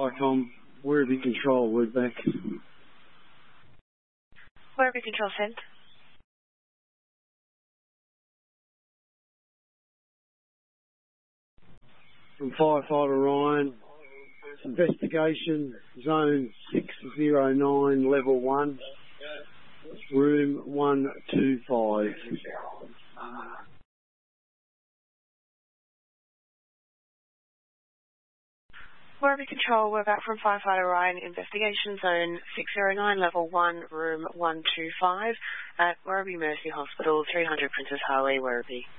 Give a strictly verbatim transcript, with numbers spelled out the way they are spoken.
Tom. Werribee Control, Woodback. Werribee Control sent. From Firefighter Ryan, investigation, zone six zero nine, level one, room one two five. Werribee Control, we're back from Firefighter Ryan, investigation zone six zero nine, level one, room one two five, at Werribee Mercy Hospital, three hundred Princess Highway, Werribee.